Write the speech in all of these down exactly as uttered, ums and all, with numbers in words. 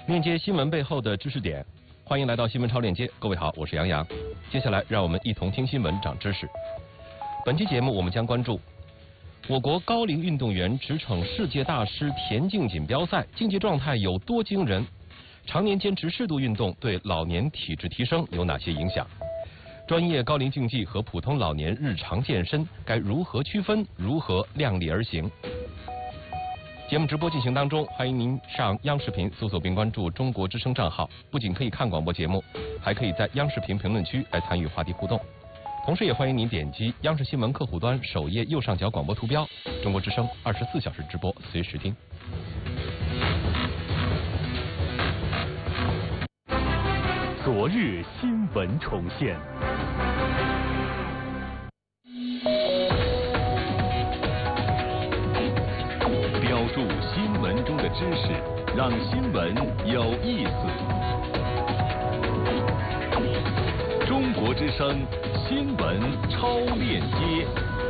链接新闻背后的知识点，欢迎来到新闻超链接。各位好，我是杨洋。接下来让我们一同听新闻长知识。本期节目我们将关注我国高龄运动员驰骋世界大师田径锦标赛，竞技状态有多惊人？常年坚持适度运动对老年体质提升有哪些影响？专业高龄竞技和普通老年日常健身该如何区分？如何量力而行？节目直播进行当中，欢迎您上央视频搜索并关注中国之声账号，不仅可以看广播节目，还可以在央视频评论区来参与话题互动。同时也欢迎您点击央视新闻客户端首页右上角广播图标，中国之声二十四小时直播，随时听。 昨日新闻重现。标注新闻中的知识，让新闻有意思。中国之声新闻超链接。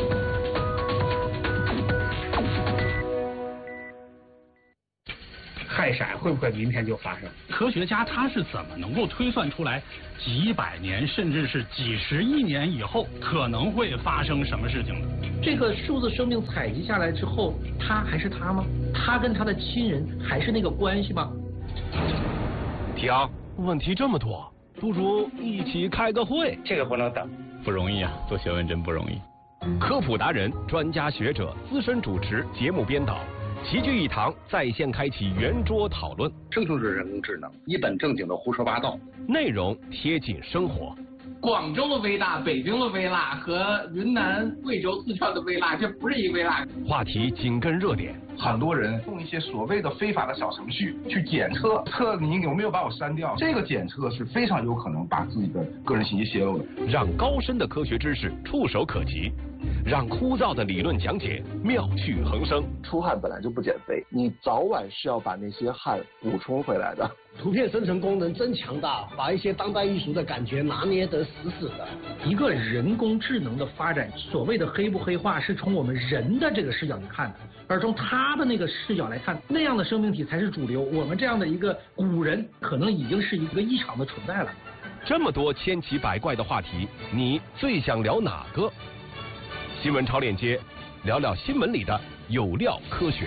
氦闪会不会明天就发生？ 科学家他是怎么能够推算出来几百年甚至是几十亿年以后可能会发生什么事情的？ 这个数字生命采集下来之后，他还是他吗？他跟他的亲人还是那个关系吗？ 停，问题这么多，不如一起开个会。 这个不能等， 不容易啊，做学问真不容易。 科普达人、专家学者、资深主持、节目编导齐聚一堂，在线开启圆桌讨论。 这就是人工智能，一本正经的胡说八道， 内容贴近生活。 广州的微辣、北京的微辣和云南、贵州、四川的微辣，这不是一个微辣。 话题紧跟热点， 很多人用一些所谓的非法的小程序去检测，测你有没有把我删掉。这个检测是非常有可能把自己的个人信息泄露的。 让高深的科学知识触手可及，让枯燥的理论讲解妙趣横生。 出汗本来就不减肥，你早晚是要把那些汗补充回来的。 图片生成功能真强大，把一些当代艺术的感觉拿捏得死死的。一个人工智能的发展，所谓的黑不黑化，是从我们人的这个视角去看的，而从他的那个视角来看，那样的生命体才是主流。我们这样的一个古人，可能已经是一个异常的存在了。 这么多千奇百怪的话题，你最想聊哪个？新闻超链接，聊聊新闻里的有料科学。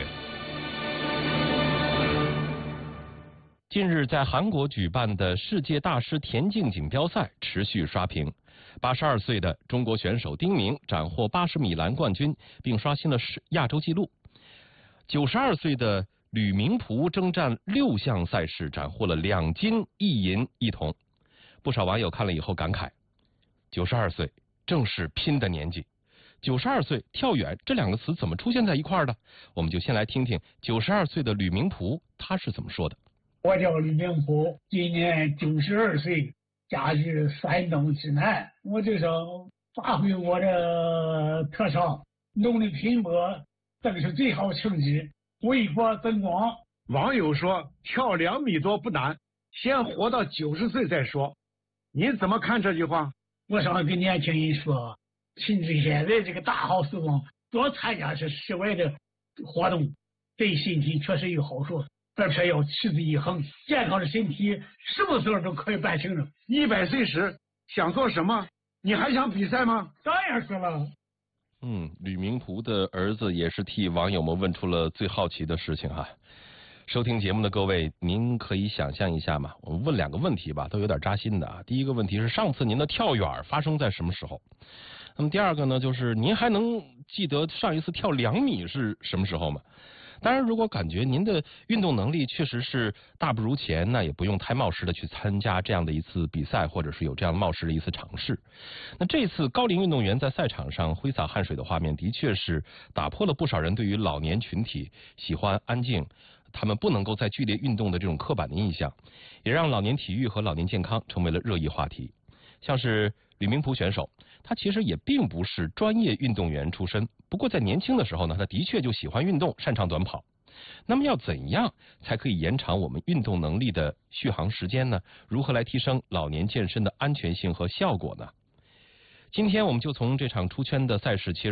近日，在韩国举办的世界大师田径锦标赛持续刷屏。八十二岁的中国选手丁明斩获八十米栏冠军，并刷新了亚洲纪录。九十二岁的吕明璞征战六项赛事，斩获了两金一银一铜。不少网友看了以后感慨：九十二岁正是拼的年纪。九十二岁跳远这两个词怎么出现在一块儿的？我们就先来听听九十二岁的吕明璞他是怎么说的。 我叫吕明璞，今年九十二岁，家居山东济南。我就想发挥我的特长，努力拼搏，争取最好成绩，为国争光。 网友说跳两米多不难，先活到九十岁再说。你怎么看这句话？ 我想跟年轻人说，趁着现在这个大好时光，多参加些室外的活动，对身体确实有好处。而且要持之以恒，健康的身体什么时候都可以办成的。 一百岁时想做什么？你还想比赛吗？ 当然是了。 嗯，吕明璞的儿子也是替网友们问出了最好奇的事情哈。收听节目的各位，您可以想象一下嘛？我们问两个问题吧，都有点扎心的啊。第一个问题是上次您的跳远发生在什么时候？那么第二个呢，就是您还能记得上一次跳两米是什么时候吗？当然，如果感觉您的运动能力确实是大不如前，那也不用太冒失的去参加这样的一次比赛，或者是有这样冒失的一次尝试。那这次高龄运动员在赛场上挥洒汗水的画面，的确是打破了不少人对于老年群体喜欢安静，他们不能够在剧烈运动的这种刻板的印象，也让老年体育和老年健康成为了热议话题。像是吕明璞选手，他其实也并不是专业运动员出身，不过在年轻的时候呢，他的确就喜欢运动，擅长短跑。那么要怎样才可以延长我们运动能力的续航时间呢？如何来提升老年健身的安全性和效果呢？今天我们就从这场出圈的赛事切入，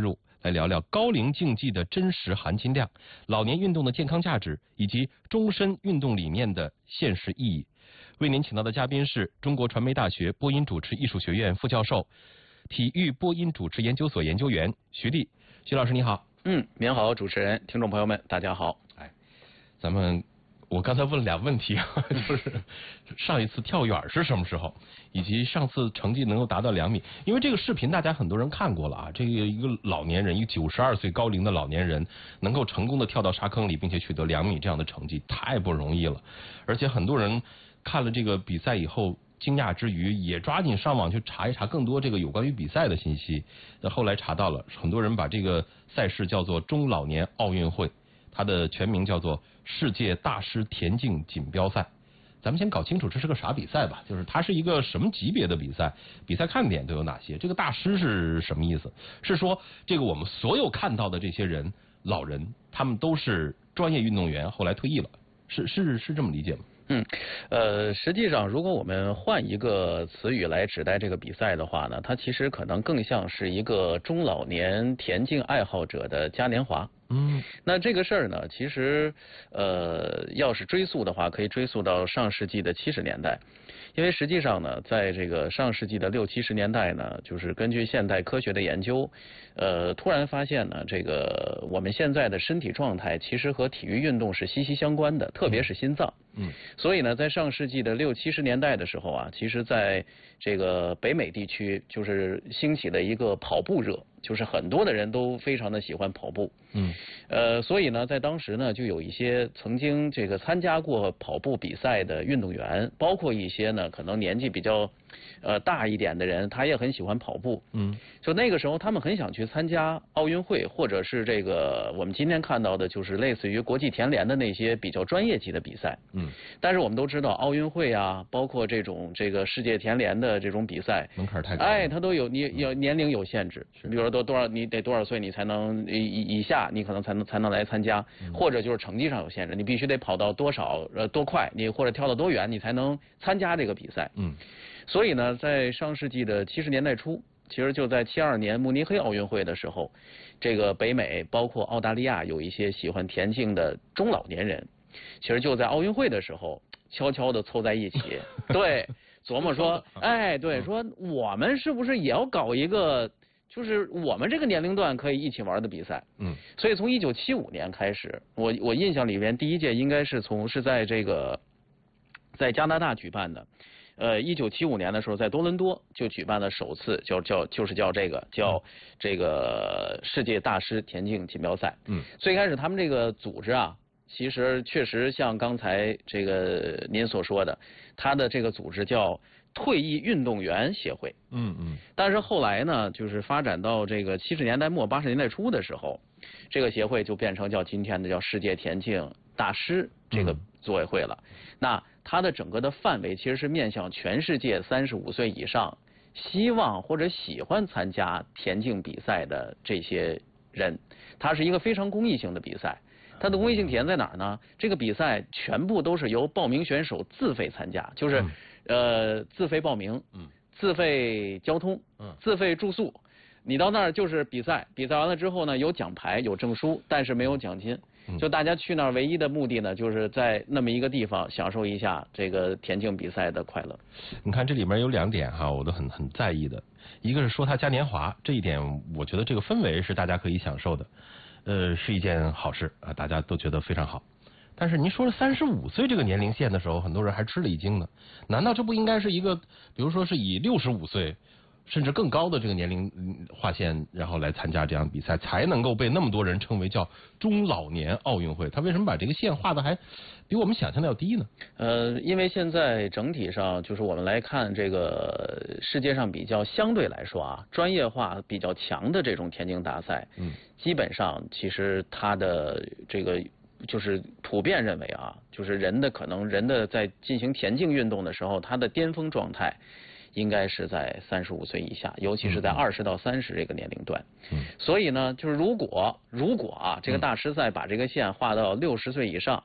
来聊聊高龄竞技的真实含金量、老年运动的健康价值以及终身运动理念的现实意义。为您请到的嘉宾是中国传媒大学播音主持艺术学院副教授、体育播音主持研究所研究员徐立。徐老师你好。 嗯，您好，主持人，听众朋友们，大家好。 哎，咱们我刚才问了俩问题啊，就是上一次跳远是什么时候，以及上次成绩能够达到两米。因为这个视频大家很多人看过了啊，这个一个老年人，一个九十二岁高龄的老年人，能够成功的跳到沙坑里，并且取得两米这样的成绩，太不容易了。而且很多人看了这个比赛以后，惊讶之余，也抓紧上网去查一查更多这个有关于比赛的信息。那后来查到了，很多人把这个赛事叫做中老年奥运会，它的全名叫做世界大师田径锦标赛。咱们先搞清楚这是个啥比赛吧，就是它是一个什么级别的比赛，比赛看点都有哪些？这个大师是什么意思？是说这个我们所有看到的这些人，老人，他们都是专业运动员，后来退役了，是是是这么理解吗？ 嗯，呃，实际上，如果我们换一个词语来指代这个比赛的话呢，它其实可能更像是一个中老年田径爱好者的嘉年华。 嗯， 那这个事儿呢，其实呃，要是追溯的话，可以追溯到上世纪的七十年代。因为实际上呢，在这个上世纪的六七十年代呢，就是根据现代科学的研究，呃，突然发现呢，这个我们现在的身体状态其实和体育运动是息息相关的，特别是心脏。 嗯， 所以呢，在上世纪的六七十年代的时候啊，其实在这个北美地区就是兴起了一个跑步热，就是很多的人都非常的喜欢跑步。 嗯， 呃，所以呢，在当时呢，就有一些曾经这个参加过跑步比赛的运动员，包括一些呢可能年纪比较呃大一点的人，他也很喜欢跑步。 嗯， 就那个时候，他们很想去参加奥运会，或者是这个我们今天看到的，就是类似于国际田联的那些比较专业级的比赛。 嗯， 但是我们都知道，奥运会啊，包括这种这个世界田联的这种比赛， 门槛太高。 哎，它都有你有年龄有限制，比如说都多少，你得多少岁你才能以以下，你可能才能才能来参加，或者就是成绩上有限制，你必须得跑到多少呃多快，你或者跳到多远，你才能参加这个比赛。 嗯， 所以呢，在上世纪的七十年代初，其实就在七二年慕尼黑奥运会的时候，这个北美包括澳大利亚有一些喜欢田径的中老年人，其实就在奥运会的时候悄悄地凑在一起，对，琢磨说，哎，对，说我们是不是也要搞一个，就是我们这个年龄段可以一起玩的比赛。 嗯， 所以从一九七五年开始，我我印象里边第一届应该是从是在这个在加拿大举办的。呃，一九七五年的时候，在多伦多就举办了首次叫叫就是叫这个叫这个世界大师田径锦标赛。 嗯， 最开始他们这个组织啊，其实确实像刚才这个您所说的，他的这个组织叫退役运动员协会。 嗯嗯。 但是后来呢，就是发展到这个七十年代末八十年代初的时候，这个协会就变成叫今天的叫世界田径大师这个组委会了。嗯、那它的整个的范围其实是面向全世界三十五岁以上希望或者喜欢参加田径比赛的这些人，它是一个非常公益性的比赛。它的公益性体现在哪儿呢？这个比赛全部都是由报名选手自费参加，就是、嗯、呃自费报名， 嗯， 自费交通， 嗯， 自费住宿。你到那儿就是比赛，比赛完了之后呢，有奖牌有证书，但是没有奖金。就大家去那儿唯一的目的呢，就是在那么一个地方享受一下这个田径比赛的快乐。 你看这里面有两点哈，我都很很在意的。一个是说它嘉年华，这一点我觉得这个氛围是大家可以享受的，呃，是一件好事啊，大家都觉得非常好。但是您说了三十五岁这个年龄线的时候，很多人还吃了一惊呢。难道这不应该是一个，比如说是以六十五岁？甚至更高的这个年龄划线，然后来参加这样比赛，才能够被那么多人称为叫中老年奥运会。他为什么把这个线画的还比我们想象的要低呢？ 呃，因为现在整体上就是我们来看这个世界上比较相对来说啊，专业化比较强的这种田径大赛， 嗯， 基本上其实它的这个就是普遍认为啊，就是人的可能人的在进行田径运动的时候，他的巅峰状态应该是在三十五岁以下，尤其是在二十到三十这个年龄段。 嗯， 所以呢，就是如果如果啊，这个大师赛把这个线画到六十岁以上，嗯、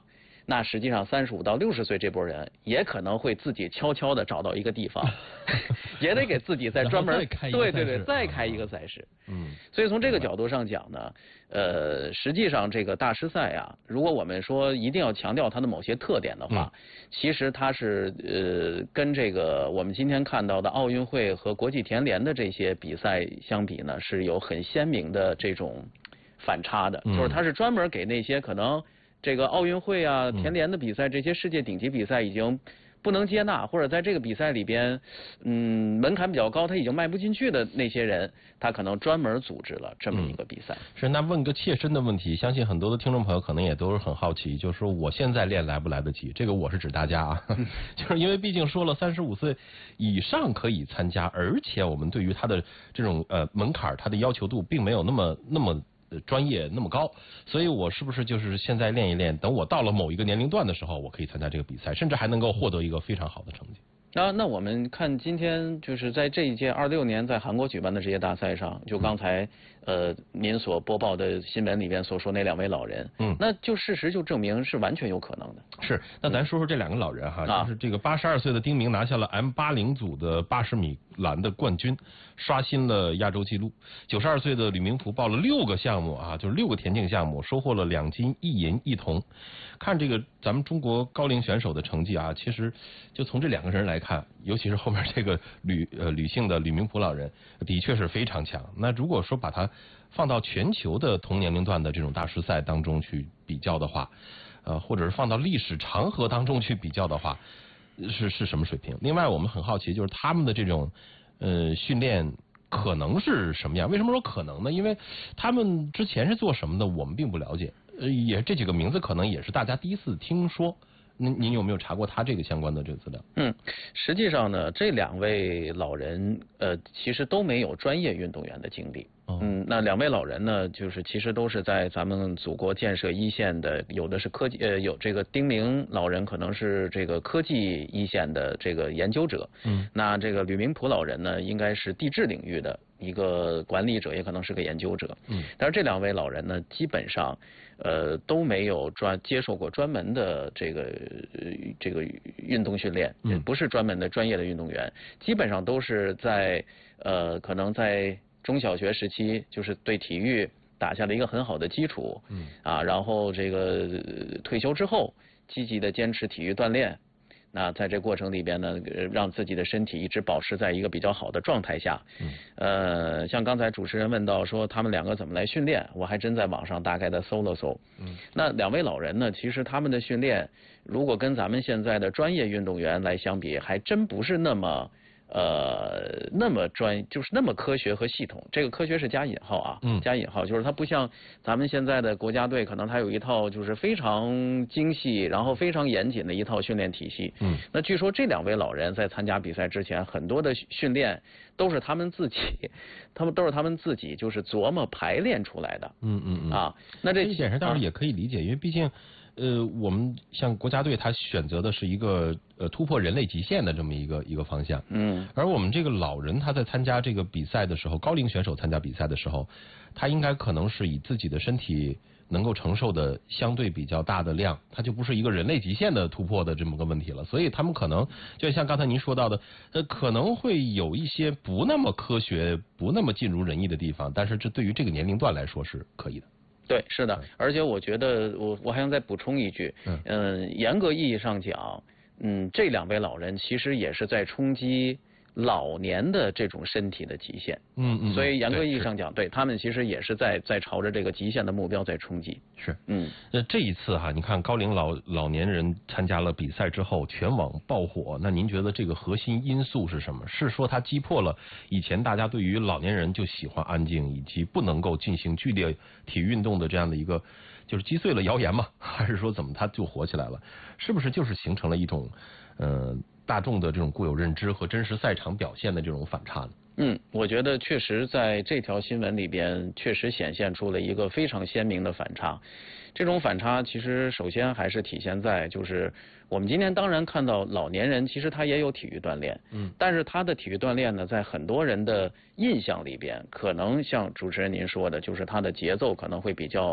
那实际上三十五到六十岁这波人也可能会自己悄悄的找到一个地方，也得给自己再专门对对对再开一个赛事。 嗯， 所以从这个角度上讲呢，呃，实际上这个大师赛啊，如果我们说一定要强调它的某些特点的话，嗯、其实它是呃跟这个我们今天看到的奥运会和国际田联的这些比赛相比呢，是有很鲜明的这种反差的， 嗯、 就是它是专门给那些可能这个奥运会啊、田联的比赛，这些世界顶级比赛已经不能接纳，或者在这个比赛里边，嗯，门槛比较高，他已经迈不进去的那些人，他可能专门组织了这么一个比赛。 嗯、是，那问个切身的问题，相信很多的听众朋友可能也都是很好奇，就是说我现在练来不来得及？这个我是指大家啊，就是因为毕竟说了三十五岁以上可以参加，而且我们对于他的这种呃门槛，他的要求度并没有那么那么。专业那么高，所以我是不是就是现在练一练，等我到了某一个年龄段的时候，我可以参加这个比赛，甚至还能够获得一个非常好的成绩。 啊，那我们看今天就是在这一届二六年在韩国举办的这些大赛上，就刚才、嗯、呃您所播报的新闻里边所说那两位老人， 嗯， 那就事实就证明是完全有可能的。 是，那咱说说这两个老人哈， 嗯、 就是这个八十二岁的丁明拿下了 M 八零 组的八十米栏的冠军，刷新了亚洲纪录。九十二岁的吕明璞报了六个项目啊，就是六个田径项目，收获了两金一银一铜。看这个咱们中国高龄选手的成绩啊，其实就从这两个人来看，尤其是后面这个吕呃吕姓的吕明璞老人，的确是非常强。那如果说把他放到全球的同年龄段的这种大师赛当中去比较的话，呃，或者是放到历史长河当中去比较的话，是是什么水平？另外，我们很好奇，就是他们的这种呃训练可能是什么样？为什么说可能呢？因为他们之前是做什么的，我们并不了解。呃，也这几个名字可能也是大家第一次听说。您您有没有查过他这个相关的这个资料？ 嗯，实际上呢，这两位老人呃，其实都没有专业运动员的经历。 哦、 嗯，那两位老人呢，就是其实都是在咱们祖国建设一线的，有的是科技呃，有这个丁明老人可能是这个科技一线的这个研究者。 嗯， 那这个吕明璞老人呢，应该是地质领域的一个管理者，也可能是个研究者。 嗯， 但是这两位老人呢，基本上呃都没有专接受过专门的这个呃这个运动训练， 嗯， 不是专门的专业的运动员，基本上都是在呃可能在中小学时期，就是对体育打下了一个很好的基础。 嗯， 啊，然后这个退休之后，积极的坚持体育锻炼。那在这过程里边呢，让自己的身体一直保持在一个比较好的状态下。 嗯， 呃，像刚才主持人问到说他们两个怎么来训练，我还真在网上大概的搜了搜。 嗯， 那两位老人呢，其实他们的训练，如果跟咱们现在的专业运动员来相比，还真不是那么。呃，那么专就是那么科学和系统，这个科学是加引号啊， 嗯， 加引号，就是它不像咱们现在的国家队，可能它有一套就是非常精细，然后非常严谨的一套训练体系。 嗯， 那据说这两位老人在参加比赛之前，很多的训练都是他们自己，他们都是他们自己就是琢磨排练出来的。 嗯嗯嗯。 啊，那这一点上倒是也可以理解，因为毕竟。呃，我们像国家队，他选择的是一个呃突破人类极限的这么一个一个方向。 嗯。 而我们这个老人，他在参加这个比赛的时候，高龄选手参加比赛的时候，他应该可能是以自己的身体能够承受的相对比较大的量，他就不是一个人类极限的突破的这么个问题了。所以他们可能就像刚才您说到的，呃，可能会有一些不那么科学、不那么尽如人意的地方，但是这对于这个年龄段来说是可以的。 对，是的，而且我觉得我我还想再补充一句， 嗯、 呃，严格意义上讲，嗯，这两位老人其实也是在冲击老年的这种身体的极限。 嗯嗯。 所以严格意义上讲，对他们其实也是在在朝着这个极限的目标在冲击。 是。 嗯。 那这一次哈，你看高龄老老年人参加了比赛之后，全网爆火。那您觉得这个核心因素是什么？是说它击破了以前大家对于老年人就喜欢安静以及不能够进行剧烈体育运动的这样的一个，就是击碎了谣言吗？还是说怎么它就火起来了？是不是就是形成了一种呃大众的这种固有认知和真实赛场表现的这种反差呢？ 嗯，我觉得确实在这条新闻里边，确实显现出了一个非常鲜明的反差。这种反差其实首先还是体现在，就是我们今天当然看到老年人其实他也有体育锻炼， 嗯， 但是他的体育锻炼呢，在很多人的印象里边，可能像主持人您说的，就是他的节奏可能会比较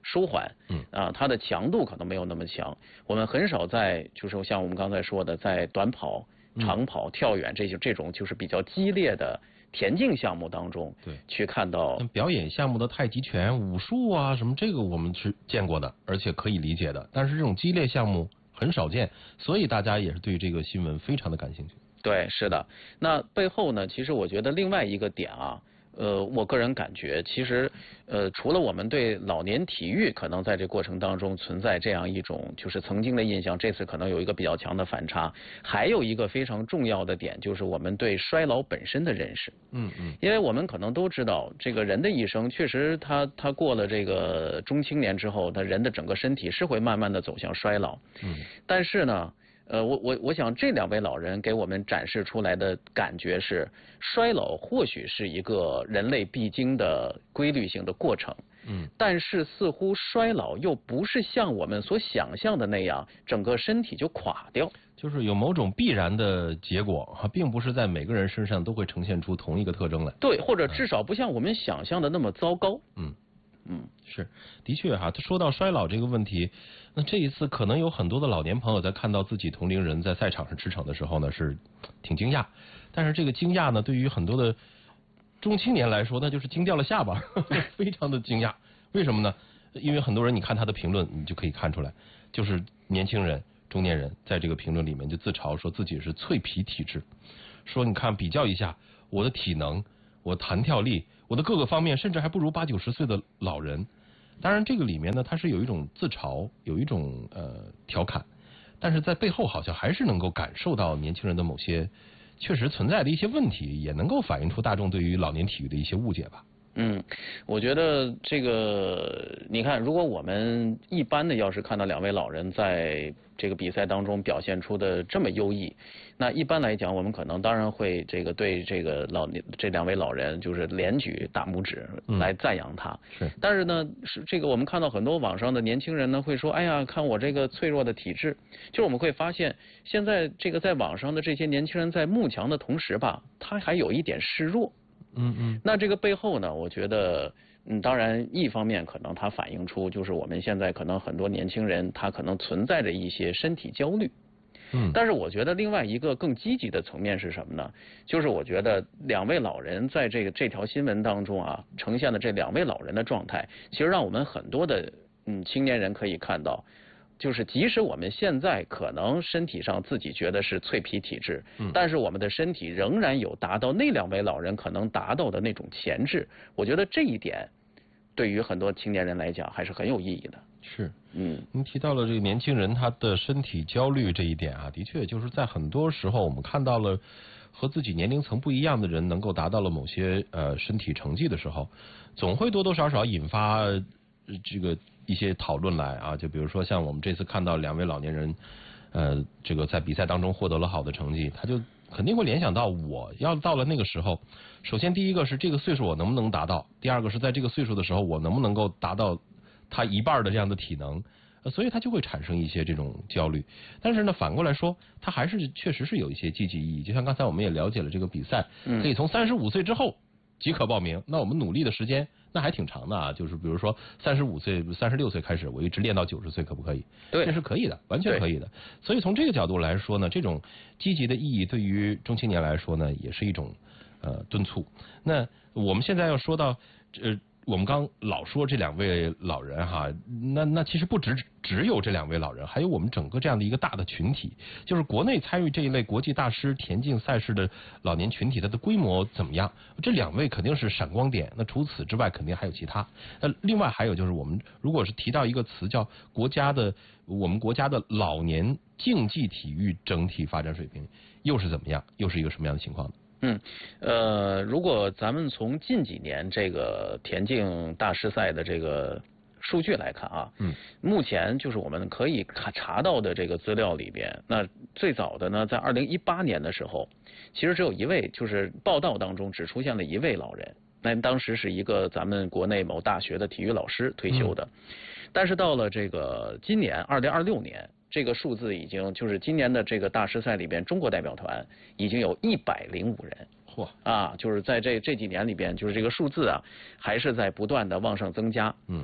舒缓， 嗯啊，它的强度可能没有那么强。我们很少在就是像我们刚才说的，在短跑、长跑、跳远这些这种就是比较激烈的田径项目当中， 对， 去看到表演项目的太极拳、武术啊什么，这个我们是见过的，而且可以理解的。但是这种激烈项目很少见，所以大家也是对这个新闻非常的感兴趣。 对，是的。那背后呢，其实我觉得另外一个点啊。呃，我个人感觉，其实，呃，除了我们对老年体育可能在这过程当中存在这样一种就是曾经的印象，这次可能有一个比较强的反差，还有一个非常重要的点就是我们对衰老本身的认识。 嗯嗯。 因为我们可能都知道，这个人的一生确实他他过了这个中青年之后，他人的整个身体是会慢慢的走向衰老。 嗯。 但是呢。呃，我我我想这两位老人给我们展示出来的感觉是，衰老或许是一个人类必经的规律性的过程， 嗯， 但是似乎衰老又不是像我们所想象的那样，整个身体就垮掉， 就是有某种必然的结果，并不是在每个人身上都会呈现出同一个特征来。 对，或者至少不像我们想象的那么糟糕。 嗯。 嗯， 是，的确哈。说到衰老这个问题，那这一次可能有很多的老年朋友在看到自己同龄人在赛场上驰骋的时候呢，是挺惊讶。但是这个惊讶呢，对于很多的中青年来说，那就是惊掉了下巴，非常的惊讶。为什么呢？因为很多人你看他的评论，你就可以看出来，就是年轻人、中年人在这个评论里面就自嘲说自己是脆皮体质，说你看比较一下我的体能、我弹跳力。我的各个方面甚至还不如八九十岁的老人，当然这个里面呢，它是有一种自嘲，有一种呃调侃，但是在背后好像还是能够感受到年轻人的某些确实存在的一些问题，也能够反映出大众对于老年体育的一些误解吧。 嗯，我觉得这个，你看，如果我们一般的要是看到两位老人在这个比赛当中表现出的这么优异，那一般来讲，我们可能当然会这个对这个老年这两位老人就是连举大拇指来赞扬他。 嗯、是， 但是呢，是这个我们看到很多网上的年轻人呢会说，哎呀，看我这个脆弱的体质，就是我们会发现，现在这个在网上的这些年轻人在慕强的同时吧，他还有一点示弱。 嗯嗯， 那这个背后呢，我觉得，嗯，当然，一方面可能它反映出就是我们现在可能很多年轻人他可能存在着一些身体焦虑， 嗯， 但是我觉得另外一个更积极的层面是什么呢？就是我觉得两位老人在这个这条新闻当中啊，呈现的这两位老人的状态，其实让我们很多的嗯青年人可以看到。就是即使我们现在可能身体上自己觉得是脆皮体质， 嗯， 但是我们的身体仍然有达到那两位老人可能达到的那种潜质。我觉得这一点对于很多青年人来讲还是很有意义的。 是， 嗯， 您提到了这个年轻人他的身体焦虑这一点啊，的确就是在很多时候我们看到了和自己年龄层不一样的人能够达到了某些呃身体成绩的时候，总会多多少少引发这个。一些讨论来啊，就比如说像我们这次看到两位老年人，呃，这个在比赛当中获得了好的成绩，他就肯定会联想到我要到了那个时候，首先第一个是这个岁数我能不能达到，第二个是在这个岁数的时候我能不能够达到他一半的这样的体能，呃、所以他就会产生一些这种焦虑。但是呢，反过来说，他还是确实是有一些积极意义。就像刚才我们也了解了这个比赛，可以从三十五岁之后即可报名，那我们努力的时间。那还挺长的啊，就是比如说三十五岁、三十六岁开始，我一直练到九十岁，可不可以？ 对， 这是可以的，完全可以的。所以从这个角度来说呢，这种积极的意义对于中青年来说呢，也是一种呃敦促。那我们现在要说到呃。我们刚老说这两位老人哈，那那其实不只只有这两位老人，还有我们整个这样的一个大的群体，就是国内参与这一类国际大师田径赛事的老年群体，它的规模怎么样？这两位肯定是闪光点。那除此之外，肯定还有其他。那另外还有就是，我们如果是提到一个词叫国家的我们国家的老年竞技体育整体发展水平又是怎么样？又是一个什么样的情况呢？ 嗯，呃，如果咱们从近几年这个田径大师赛的这个数据来看啊， 嗯， 目前就是我们可以查查到的这个资料里边，那最早的呢，在二零一八年的时候，其实只有一位，就是报道当中只出现了一位老人，那当时是一个咱们国内某大学的体育老师退休的，嗯、但是到了这个今年二零二六年。这个数字已经就是今年的这个大师赛里边，中国代表团已经有一百零五人， 嚯啊，就是在这这几年里边，就是这个数字啊，还是在不断的往上增加。 嗯，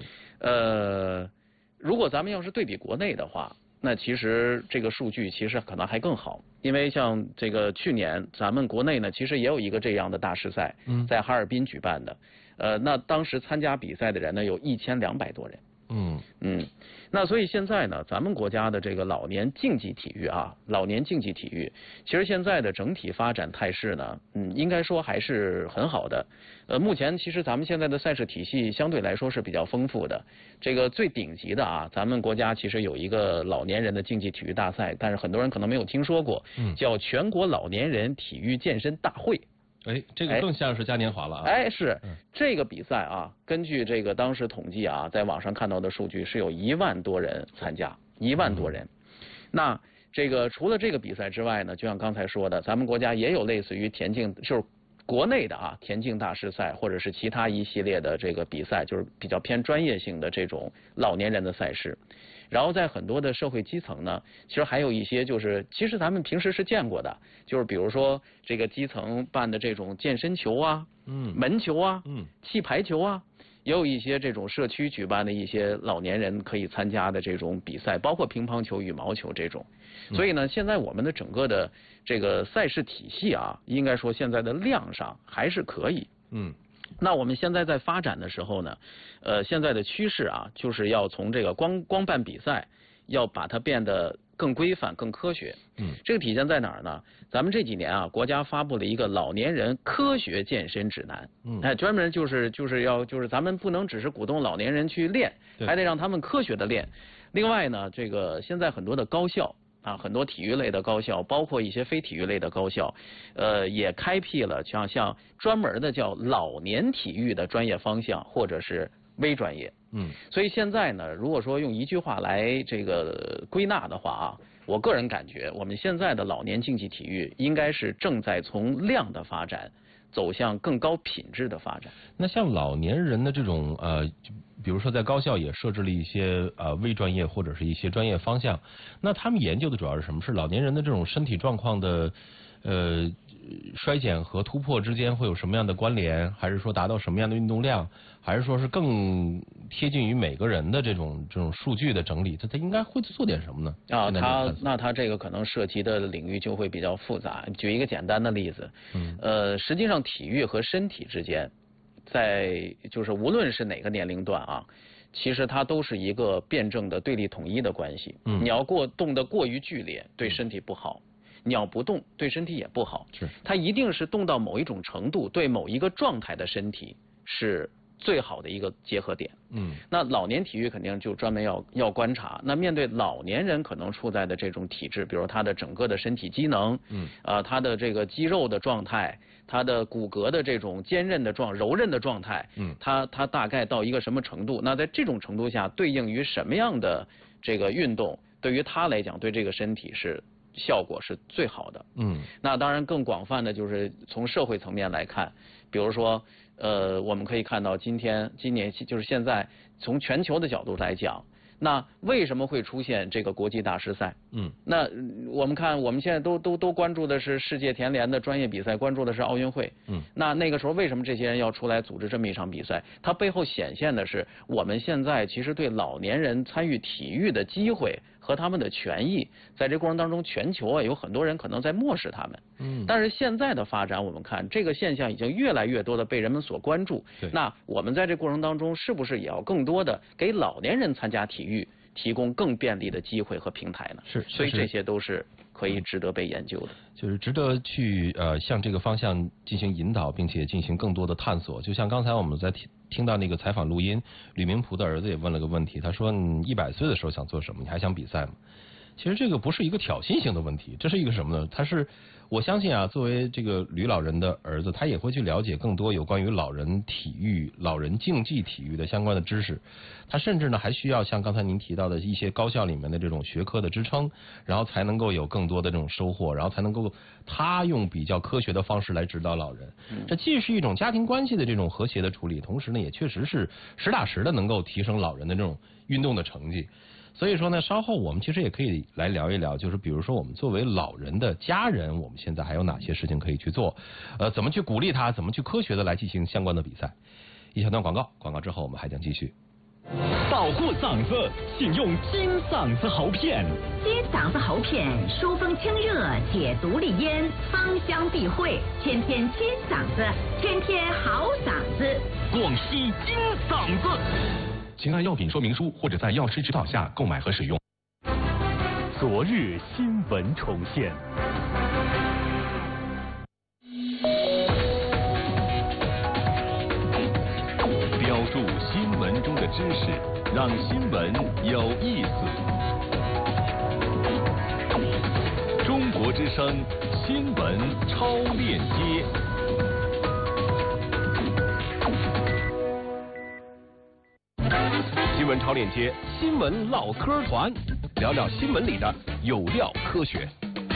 呃，如果咱们要是对比国内的话，那其实这个数据其实可能还更好，因为像这个去年咱们国内呢，其实也有一个这样的大师赛，在哈尔滨举办的，呃，那当时参加比赛的人呢有一千两百多人。 嗯嗯，那所以现在呢，咱们国家的这个老年竞技体育啊，老年竞技体育，其实现在的整体发展态势呢，嗯，应该说还是很好的。呃，目前其实咱们现在的赛事体系相对来说是比较丰富的。这个最顶级的啊，咱们国家其实有一个老年人的竞技体育大赛，但是很多人可能没有听说过， 嗯， 叫全国老年人体育健身大会。 哎，这个更像是嘉年华了啊！ 哎，是、嗯、这个比赛啊，根据这个当时统计啊，在网上看到的数据是有一万多人参加，一万多人。嗯、那这个除了这个比赛之外呢，就像刚才说的，咱们国家也有类似于田径，就是国内的啊田径大师赛，或者是其他一系列的这个比赛，就是比较偏专业性的这种老年人的赛事。然后在很多的社会基层呢，其实还有一些就是其实咱们平时是见过的，就是比如说这个基层办的这种健身球啊， 嗯， 门球啊， 嗯， 气排球啊，也有一些这种社区举办的一些老年人可以参加的这种比赛，包括乒乓球、羽毛球这种。所以呢，现在我们的整个的这个赛事体系啊，应该说现在的量上还是可以。 嗯。 那我们现在在发展的时候呢，呃，现在的趋势啊，就是要从这个光光办比赛，要把它变得更规范、更科学。 嗯， 这个体现在哪儿呢？咱们这几年啊，国家发布了一个老年人科学健身指南。 嗯， 哎，专门就是就是要就是咱们不能只是鼓动老年人去练，还得让他们科学的练。另外呢，这个现在很多的高校。啊，很多体育类的高校，包括一些非体育类的高校，呃，也开辟了像像专门的叫老年体育的专业方向，或者是微专业。 嗯， 所以现在呢，如果说用一句话来这个归纳的话啊，我个人感觉，我们现在的老年竞技体育应该是正在从量的发展走向更高品质的发展。 那像老年人的这种呃。比如说，在高校也设置了一些呃微专业或者是一些专业方向，那他们研究的主要是什么？是老年人的这种身体状况的呃衰减和突破之间会有什么样的关联？还是说达到什么样的运动量？还是说是更贴近于每个人的这种这种数据的整理？他他应该会做点什么呢？ 啊，他那他这个可能涉及的领域就会比较复杂。举一个简单的例子， 嗯， 呃，实际上体育和身体之间。在就是无论是哪个年龄段啊，其实它都是一个辩证的对立统一的关系。 嗯， 你要过动得过于剧烈，对身体不好；你要不动，对身体也不好。 是， 它一定是动到某一种程度，对某一个状态的身体是最好的一个结合点。 嗯， 那老年体育肯定就专门要要观察。那面对老年人可能处在的这种体质，比如他的整个的身体机能， 嗯， 呃，他的这个肌肉的状态。它的骨骼的这种坚韧的状、柔韧的状态， 嗯， 它它大概到一个什么程度？那在这种程度下，对应于什么样的这个运动，对于他来讲，对这个身体是效果是最好的。 嗯， 那当然更广泛的就是从社会层面来看，比如说，呃，我们可以看到今天今年就是现在从全球的角度来讲。那为什么会出现这个国际大师赛？ 嗯， 那我们看，我们现在都都都关注的是世界田联的专业比赛，关注的是奥运会。 嗯， 那那个时候为什么这些人要出来组织这么一场比赛？它背后显现的是我们现在其实对老年人参与体育的机会和他们的权益，在这过程当中，全球啊有很多人可能在漠视他们。 嗯， 但是现在的发展，我们看这个现象已经越来越多的被人们所关注。 对， 那我们在这过程当中，是不是也要更多的给老年人参加体育提供更便利的机会和平台呢？ 是， 所以这些都是可以值得被研究的， 就是值得去呃向这个方向进行引导，并且进行更多的探索。就像刚才我们在听听到那个采访录音，吕明璞的儿子也问了个问题，他说：“你一百岁的时候想做什么？你还想比赛吗？”其实这个不是一个挑衅性的问题，这是一个什么呢？他是我相信啊，作为这个吕老人的儿子，他也会去了解更多有关于老人体育、老人竞技体育的相关的知识。他甚至呢还需要像刚才您提到的一些高校里面的这种学科的支撑，然后才能够有更多的这种收获，然后才能够他用比较科学的方式来指导老人。这既是一种家庭关系的这种和谐的处理，同时呢也确实是实打实的能够提升老人的这种运动的成绩。所以说呢，稍后我们其实也可以来聊一聊，就是比如说我们作为老人的家人，我们现在还有哪些事情可以去做？呃，怎么去鼓励他？怎么去科学的来进行相关的比赛？一小段广告，广告之后我们还将继续。 保护嗓子，请用金嗓子喉片。 金嗓子喉片疏风清热，解毒利咽，芳香避秽，天天金嗓子，天天好嗓子。 广西金嗓子，请按药品说明书或者在药师指导下购买和使用。昨日新闻重现。标注新闻中的知识，让新闻有意思。中国之声新闻超链接。新闻超链接，新闻唠嗑团，聊聊新闻里的有料科学。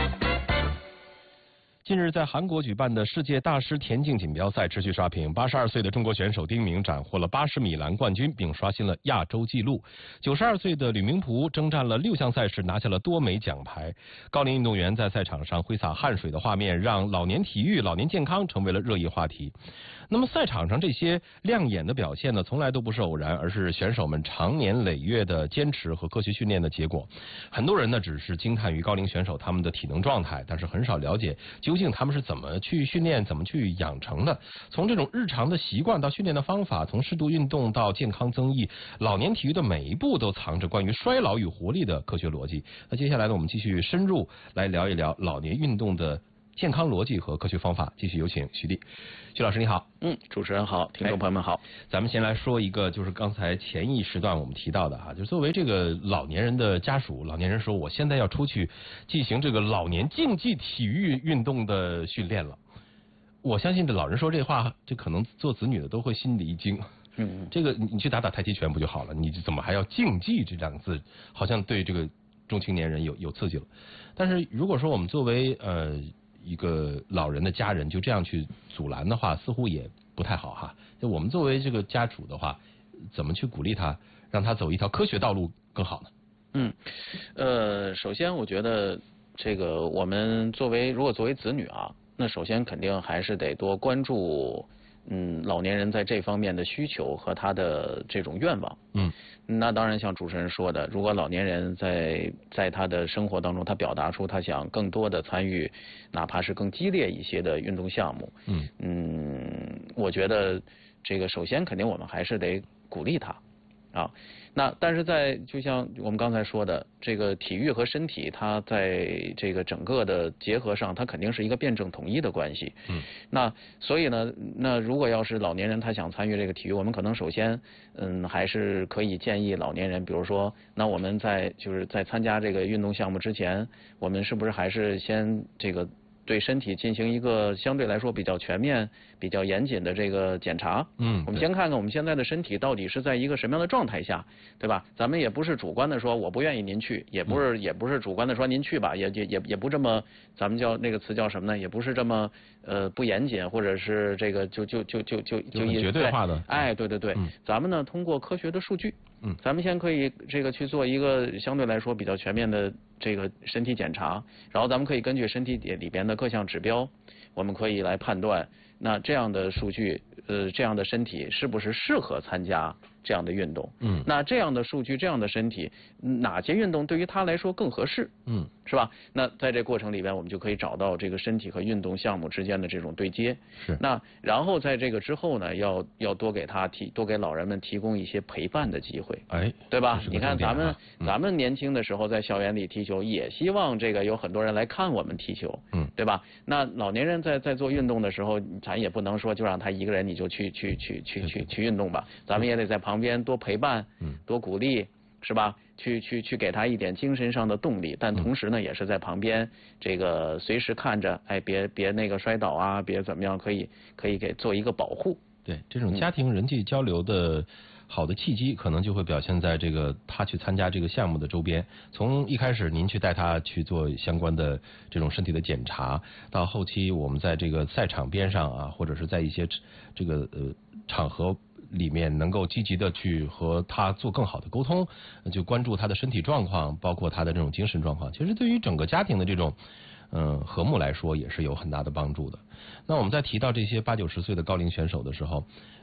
近日，在韩国举办的世界大师田径锦标赛持续刷屏，八十二岁的中国选手丁明斩获了八十米栏冠军，并刷新了亚洲纪录。九十二岁的吕明璞征战了六项赛事，拿下了多枚奖牌。高龄运动员在赛场上挥洒汗水的画面，让老年体育、老年健康成为了热议话题。那么赛场上这些亮眼的表现呢，从来都不是偶然，而是选手们长年累月的坚持和科学训练的结果。很多人呢只是惊叹于高龄选手他们的体能状态，但是很少了解究竟他们是怎么去训练、怎么去养成的。从这种日常的习惯到训练的方法，从适度运动到健康增益，老年体育的每一步都藏着关于衰老与活力的科学逻辑。那接下来呢，我们继续深入来聊一聊老年运动的健康逻辑和科学方法。继续有请徐丽。徐老师你好。 嗯，主持人好，听众朋友们好。 咱们先来说一个，就是刚才前一时段我们提到的哈，就作为这个老年人的家属，老年人说我现在要出去进行这个老年竞技体育运动的训练了。我相信这老人说这话，这可能做子女的都会心里一惊。 嗯， 这个你去打打太极拳不就好了？你怎么还要竞技这两个字？好像对这个中青年人有有刺激了。但是如果说我们作为呃一个老人的家人就这样去阻拦的话，似乎也不太好哈。就我们作为这个家主的话，怎么去鼓励他，让他走一条科学道路更好呢？ 嗯，呃，首先我觉得这个我们作为如果作为子女啊，那首先肯定还是得多关注嗯老年人在这方面的需求和他的这种愿望。 嗯， 那当然像主持人说的，如果老年人在在他的生活当中，他表达出他想更多的参与，哪怕是更激烈一些的运动项目， 嗯嗯，我觉得这个首先肯定我们还是得鼓励他啊。那但是在就像我们刚才说的，这个体育和身体，它在这个整个的结合上，它肯定是一个辩证统一的关系。 嗯， 那所以呢，那如果要是老年人他想参与这个体育，我们可能首先，嗯，还是可以建议老年人，比如说，那我们在就是在参加这个运动项目之前，我们是不是还是先这个对身体进行一个相对来说比较全面、比较严谨的这个检查？ 嗯， 我们先看看我们现在的身体到底是在一个什么样的状态下，对吧？咱们也不是主观的说我不愿意您去，也不是、嗯、也不是主观的说您去吧，也也也也不这么，咱们叫那个词叫什么呢？也不是这么呃不严谨，或者是这个就就就就就就绝对化的。 哎，对对对， 嗯、 咱们呢通过科学的数据。 嗯， 咱们先可以这个去做一个相对来说比较全面的这个身体检查，然后咱们可以根据身体里边的各项指标，我们可以来判断，那这样的数据，呃，这样的身体是不是适合参加这样的运动？ 嗯， 那这样的数据，这样的身体，哪些运动对于他来说更合适？ 嗯， 是吧？那在这过程里边，我们就可以找到这个身体和运动项目之间的这种对接。 是。 那然后在这个之后呢，要要多给他提，多给老人们提供一些陪伴的机会。 哎， 对吧？ 啊、 你看咱们、 嗯、 咱们年轻的时候在校园里踢球，也希望这个有很多人来看我们踢球， 嗯， 对吧？那老年人在在做运动的时候，咱也不能说就让他一个人你就去去去去去去运动吧，咱们也得在旁边多陪伴， 嗯， 多鼓励，是吧？去去去给他一点精神上的动力，但同时呢，也是在旁边这个随时看着，哎，别别那个摔倒啊，别怎么样，可以可以给做一个保护。 对，这种家庭人际交流的好的契机，可能就会表现在这个他去参加这个项目的周边。从一开始您去带他去做相关的这种身体的检查，到后期我们在这个赛场边上啊，或者是在一些这个呃场合里面能够积极的去和他做更好的沟通，就关注他的身体状况，包括他的这种精神状况。其实对于整个家庭的这种嗯和睦来说，也是有很大的帮助的。那我们在提到这些八九十岁的高龄选手的时候，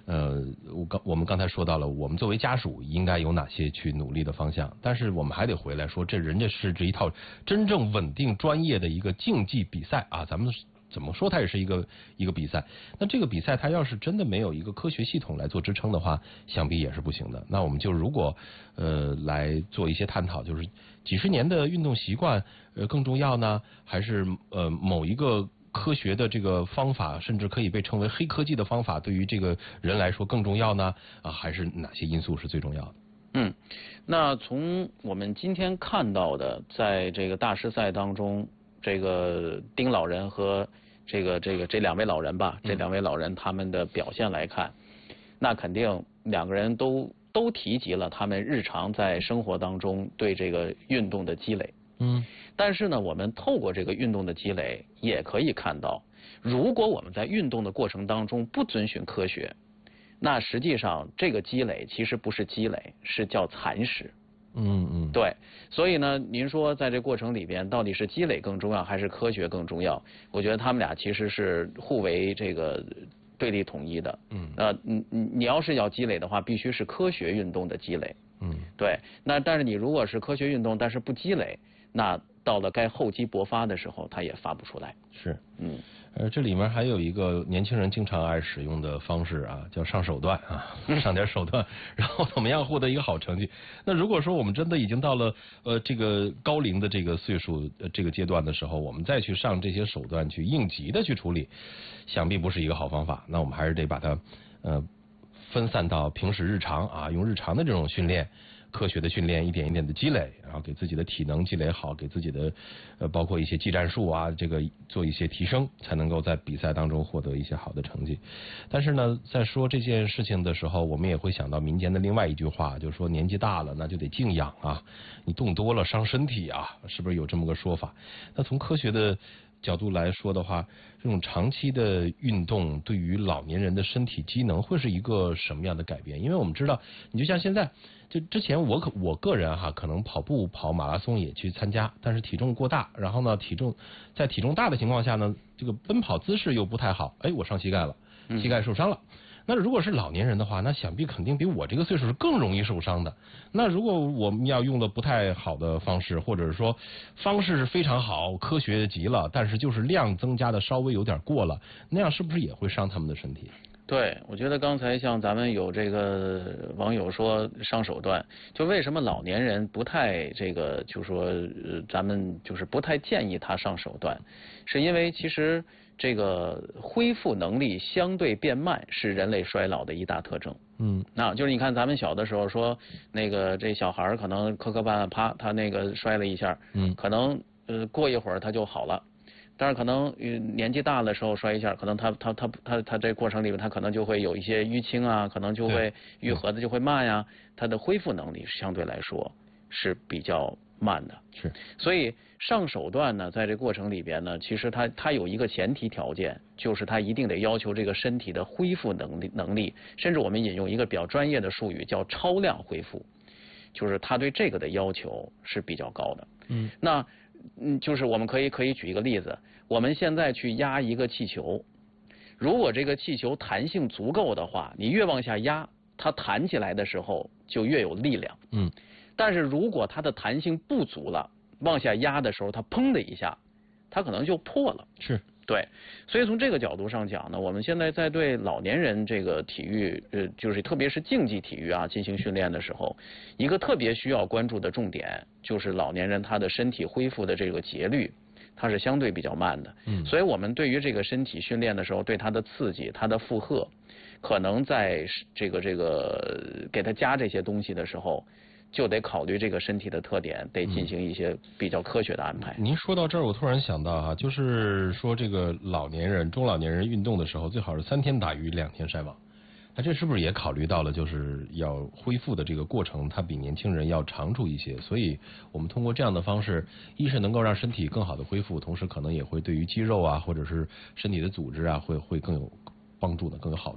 呃，我刚我们刚才说到了，我们作为家属应该有哪些去努力的方向，但是我们还得回来说，这人家是这一套真正稳定专业的一个竞技比赛啊，咱们怎么说它也是一个一个比赛。那这个比赛它要是真的没有一个科学系统来做支撑的话，想必也是不行的。那我们就如果呃来做一些探讨，就是几十年的运动习惯呃更重要呢，还是呃某一个科学的这个方法，甚至可以被称为黑科技的方法，对于这个人来说更重要呢？啊，还是哪些因素是最重要的？ 嗯，那从我们今天看到的，在这个大师赛当中，这个丁老人和这个这个这两位老人吧，这两位老人他们的表现来看，那肯定两个人都都提及了他们日常在生活当中对这个运动的积累。 嗯， 但是呢，我们透过这个运动的积累，也可以看到，如果我们在运动的过程当中不遵循科学，那实际上这个积累其实不是积累，是叫蚕食。 嗯嗯， 对，所以呢，您说在这过程里边，到底是积累更重要，还是科学更重要？我觉得他们俩其实是互为这个对立统一的。 嗯， 呃，你你你要是要积累的话，必须是科学运动的积累。 嗯， 对。那但是你如果是科学运动，但是不积累，那到了该厚积薄发的时候，它也发不出来。 是， 嗯， 呃，这里面还有一个年轻人经常爱使用的方式啊，叫上手段啊，上点手段，然后怎么样获得一个好成绩？那如果说我们真的已经到了呃这个高龄的这个岁数、呃、这个阶段的时候，我们再去上这些手段去应急的去处理，想必不是一个好方法。那我们还是得把它呃分散到平时日常啊，用日常的这种训练。科学的训练，一点一点的积累，然后给自己的体能积累好，给自己的呃包括一些技战术啊，这个做一些提升，才能够在比赛当中获得一些好的成绩。但是呢，在说这件事情的时候，我们也会想到民间的另外一句话，就是说年纪大了那就得静养啊，你动多了伤身体啊，是不是有这么个说法？那从科学的角度来说的话，这种长期的运动对于老年人的身体机能会是一个什么样的改变？因为我们知道，你就像现在。就之前我可我个人哈，可能跑步跑马拉松也去参加，但是体重过大，然后呢体重在体重大的情况下呢，这个奔跑姿势又不太好，哎，我伤膝盖了，膝盖受伤了。嗯、那如果是老年人的话，那想必肯定比我这个岁数是更容易受伤的。那如果我们要用的不太好的方式，或者是说方式是非常好，科学极了，但是就是量增加的稍微有点过了，那样是不是也会伤他们的身体？ 对，我觉得刚才像咱们有这个网友说上手段，就为什么老年人不太这个，就说、呃、咱们就是不太建议他上手段，是因为其实这个恢复能力相对变慢是人类衰老的一大特征。 嗯， 那就是你看咱们小的时候说那个这小孩可能磕磕绊绊啪他那个摔了一下， 嗯， 可能呃过一会儿他就好了。但是可能年纪大的时候摔一下，可能他他他他他这过程里面他可能就会有一些淤青啊，可能就会愈合的就会慢呀，他的恢复能力相对来说是比较慢的。 是， 所以上手段呢，在这过程里边呢，其实它它有一个前提条件，就是它一定得要求这个身体的恢复能力能力，甚至我们引用一个比较专业的术语叫超量恢复，就是它对这个的要求是比较高的。 嗯， 那。嗯，就是我们可以可以举一个例子，我们现在去压一个气球，如果这个气球弹性足够的话，你越往下压，它弹起来的时候就越有力量。 嗯， 但是如果它的弹性不足了，往下压的时候，它砰的一下，它可能就破了。 是。 对，所以从这个角度上讲呢，我们现在在对老年人这个体育，呃，就是特别是竞技体育啊进行训练的时候，一个特别需要关注的重点就是老年人他的身体恢复的这个节律，它是相对比较慢的。 嗯， 所以我们对于这个身体训练的时候，对它的刺激、它的负荷，可能在这个这个给它加这些东西的时候。就得考虑这个身体的特点，得进行一些比较科学的安排。 嗯、您说到这儿，我突然想到哈、啊，就是说这个老年人、中老年人运动的时候，最好是三天打鱼两天晒网。那这是不是也考虑到了，就是要恢复的这个过程，它比年轻人要长出一些？所以我们通过这样的方式，一是能够让身体更好的恢复，同时可能也会对于肌肉啊，或者是身体的组织啊，会会更有帮助的，更有好处。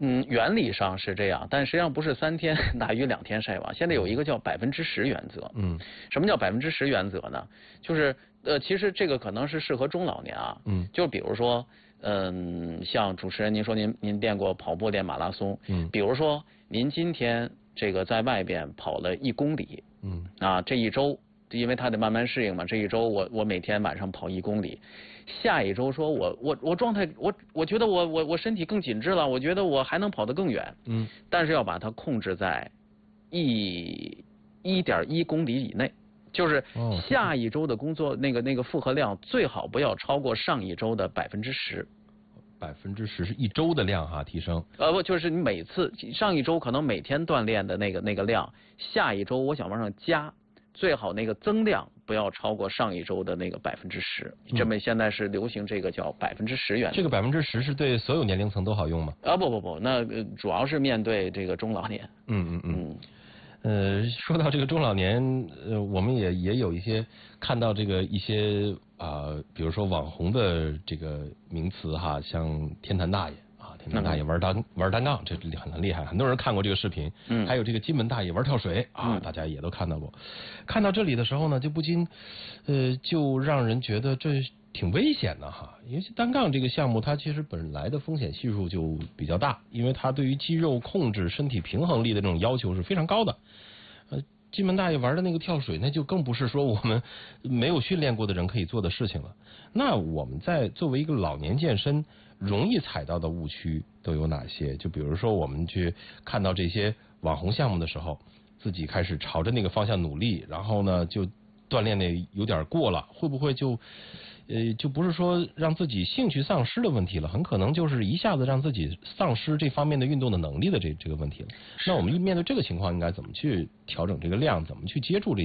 嗯，原理上是这样，但实际上不是三天打鱼两天晒网，现在有一个叫百分之十原则。 嗯， 什么叫百分之十原则呢？就是呃，其实这个可能是适合中老年啊。 嗯， 就比如说，嗯，像主持人您说您您练过跑步练马拉松， 嗯， 比如说您今天这个在外边跑了一公里， 嗯， 啊，这一周因为他得慢慢适应嘛，这一周我我每天晚上跑一公里。下一周说我我我状态我我觉得我我我身体更紧致了，我觉得我还能跑得更远， 嗯， 但是要把它控制在一一点一公里以内，就是下一周的工作那个那个负荷量最好不要超过上一周的百分之十。 百分之十是一周的量哈，提升。 呃不，就是你每次上一周可能每天锻炼的那个那个量，下一周我想往上加。最好那个增量不要超过上一周的那个百分之十，这么现在是流行这个叫百分之十原则。 这个百分之十是对所有年龄层都好用吗？ 啊不不不，那、呃、主要是面对这个中老年。 嗯嗯嗯。呃，说到这个中老年，呃，我们也也有一些看到这个一些啊、呃，比如说网红的这个名词哈，像天坛大爷。天坛大爷玩单玩单杠，这很很厉害，很多人看过这个视频。 嗯， 还有这个金门大爷玩跳水啊，大家也都看到过。看到这里的时候呢，就不禁呃，就让人觉得这挺危险的哈。因为单杠这个项目，它其实本来的风险系数就比较大，因为它对于肌肉控制、身体平衡力的这种要求是非常高的。呃，金门大爷玩的那个跳水，那就更不是说我们没有训练过的人可以做的事情了。那我们在作为一个老年健身，容易踩到的误区都有哪些？就比如说，我们去看到这些网红项目的时候，自己开始朝着那个方向努力，然后呢，就锻炼的有点过了，会不会就呃，就不是说让自己兴趣丧失的问题了，很可能就是一下子让自己丧失这方面的运动的能力的这这个问题了。那我们面对这个情况，应该怎么去调整这个量？怎么去接触这